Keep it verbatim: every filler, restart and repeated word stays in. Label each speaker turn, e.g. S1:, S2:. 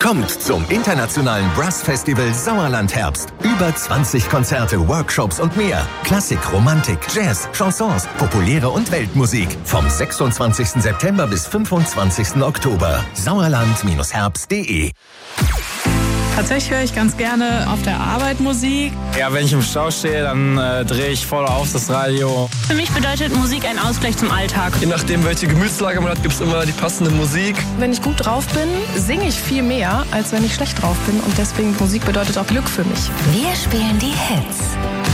S1: Kommt zum internationalen Brass Festival Sauerland Herbst. Über zwanzig Konzerte, Workshops und mehr. Klassik, Romantik, Jazz, Chansons, populäre und Weltmusik. Vom sechsundzwanzigsten September bis fünfundzwanzigsten Oktober. Sauerland Herbst punkt de.
S2: Tatsächlich höre ich ganz gerne auf der Arbeit Musik.
S3: Ja, wenn ich im Stau stehe, dann äh, drehe ich voll auf das Radio.
S4: Für mich bedeutet Musik ein Ausgleich zum Alltag.
S5: Je nachdem, welche Gemütslage man hat, gibt es immer die passende Musik.
S6: Wenn ich gut drauf bin, singe ich viel mehr, als wenn ich schlecht drauf bin. Und deswegen Musik bedeutet auch Glück für mich.
S7: Wir spielen die Hits.